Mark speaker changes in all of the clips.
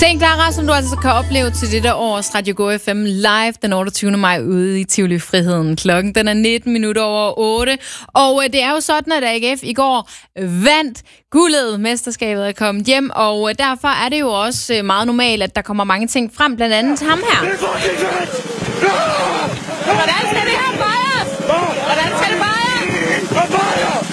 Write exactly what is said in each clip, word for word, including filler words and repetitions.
Speaker 1: Tænk Clara, som du altså kan opleve til dette års Radio Go F M live den otteogtyvende maj ude i Tivoli Friheden. Klokken den er nitten minutter over otte. Og det er jo sådan, at A G F i går vandt guldet. Mesterskabet er kommet hjem, og derfor er det jo også meget normalt, at der kommer mange ting frem, blandt andet til ham her. Hvordan skal det her fejres? Hvordan skal det fejres?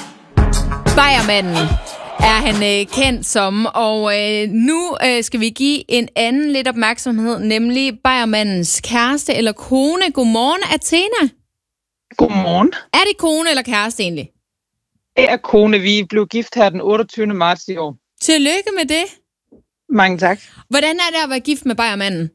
Speaker 1: Bayermanden er han øh, kendt som, og øh, nu øh, skal vi give en anden lidt opmærksomhed, nemlig Bayermandens kæreste eller kone. Godmorgen, Athena.
Speaker 2: Godmorgen.
Speaker 1: Er det kone eller kæreste egentlig?
Speaker 2: Det er kone. Vi blev gift her den otteogtyvende marts i år.
Speaker 1: Tillykke med det.
Speaker 2: Mange tak.
Speaker 1: Hvordan er det at være gift med Bayermanden?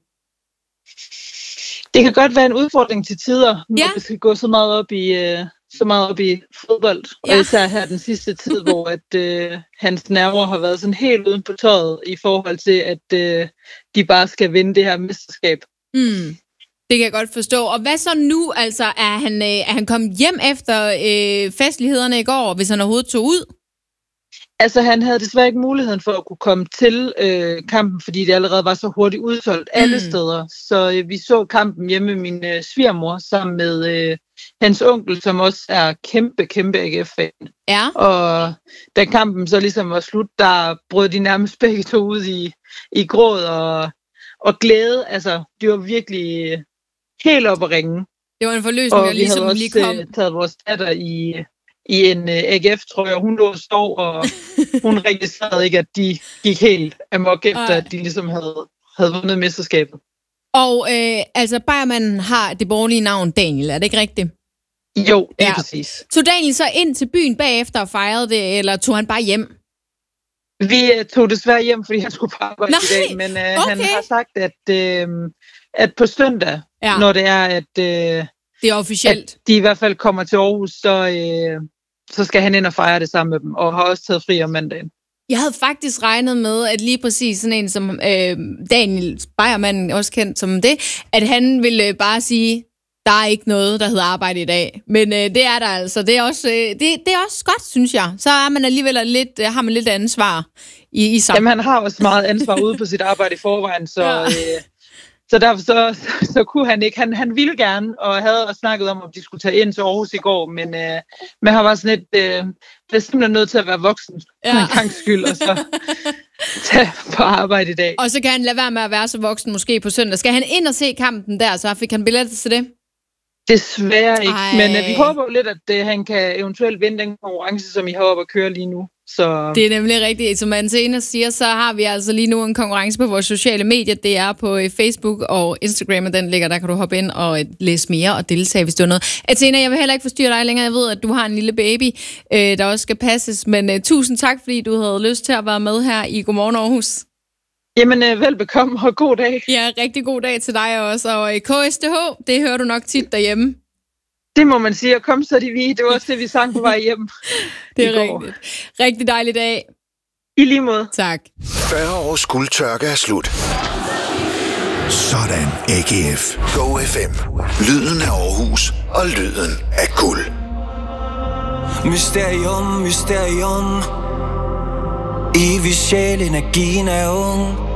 Speaker 2: Det kan godt være en udfordring til tider, når
Speaker 1: ja.
Speaker 2: det skal gå så meget op i... Øh... så meget op i fodbold, ja. Og især her den sidste tid, hvor at, øh, hans nerver har været sådan helt uden på tøjet i forhold til, at øh, de bare skal vinde det her mesterskab.
Speaker 1: Mm. Det kan jeg godt forstå. Og hvad så nu? Altså, er han, øh, er han kommet hjem efter øh, festlighederne i går, hvis han overhovedet tog ud?
Speaker 2: Altså, han havde desværre ikke muligheden for at kunne komme til øh, kampen, fordi det allerede var så hurtigt udsolgt alle mm. steder. Så øh, vi så kampen hjemme med min øh, svigermor sammen med øh, hans onkel, som også er kæmpe, kæmpe A G F-fan.
Speaker 1: Ja.
Speaker 2: Og da kampen så ligesom var slut, der brød de nærmest begge to ud i, i gråd og, og glæde. Altså, de var virkelig helt op at ringe.
Speaker 1: Det var en forløsning, og ligesom
Speaker 2: vi
Speaker 1: lige
Speaker 2: havde
Speaker 1: kom.
Speaker 2: også uh, taget vores datter i... i en uh, A G F, tror jeg. Hun lå og sov, og hun registrerede ikke, at de gik helt amok efter, Ej. at de ligesom havde, havde vundet mesterskabet.
Speaker 1: Og øh, altså, Bayermanden har det borgerlige navn Daniel, er det ikke rigtigt?
Speaker 2: Jo, det er ja. præcis.
Speaker 1: Tog Daniel så ind til byen bagefter og fejrede det, eller tog han bare hjem?
Speaker 2: Vi uh, tog desværre hjem, fordi han skulle på arbejde
Speaker 1: Nej,
Speaker 2: i dag, men uh,
Speaker 1: okay.
Speaker 2: han har sagt, at, uh, at på søndag, ja. når det er, at... Uh,
Speaker 1: det er officielt.
Speaker 2: At de i hvert fald kommer til Aarhus, så, øh, så skal han ind og fejre det sammen med dem, og har også taget fri om mandagen.
Speaker 1: Jeg havde faktisk regnet med, at lige præcis sådan en som øh, Daniel Bayermanden, også kendt som det, at han ville bare sige, der er ikke noget, der hedder arbejde i dag. Men øh, det er der altså. Det er, også, øh, det, det er også godt, synes jeg. Så er man alligevel lidt, har man lidt ansvar i, i sammen.
Speaker 2: Jamen, han har også meget ansvar ude på sit arbejde i forvejen, så... Ja. Øh, Så derfor så, så, så kunne han ikke. Han, han ville gerne, og havde også snakket om, om de skulle tage ind til Aarhus i går, men, øh, men han var sådan lidt, øh, det er simpelthen nødt til at være voksen, ja. for en gangs skyld, og så tage på arbejde i dag.
Speaker 1: Og så kan han lade være med at være så voksen måske på søndag. Skal han ind og se kampen der, så fik han billetter til det?
Speaker 2: Desværre ikke,
Speaker 1: Ej.
Speaker 2: men øh, vi håber jo lidt, at øh, han kan eventuelt vinde den konkurrence, som I har oppe at køre lige nu. Så...
Speaker 1: Det er nemlig rigtigt. Som Athena siger, så har vi altså lige nu en konkurrence på vores sociale medier. Det er på Facebook og Instagram, og den ligger, der kan du hoppe ind og læse mere og deltage, hvis du er noget. Athena, jeg vil heller ikke forstyrre dig længere. Jeg ved, at du har en lille baby, øh, der også skal passes. Men uh, tusind tak, fordi du havde lyst til at være med her i Godmorgen Aarhus.
Speaker 2: Jamen, øh, velbekomme og god dag.
Speaker 1: Ja, rigtig god dag til dig også. Og K S D H, det hører du nok tit derhjemme.
Speaker 2: Det må man sige, og kom så de vi. Det var også det, vi sang på vej hjem.
Speaker 1: Det er rigtigt. Rigtig dejlig dag.
Speaker 2: I lige måde.
Speaker 1: Tak.
Speaker 3: fyrre års guldtørke er slut. Sådan, A G F. Go F M. Lyden af Aarhus og lyden af guld.
Speaker 4: Mysterium, mysterium. Evig sjæl, energien er ung.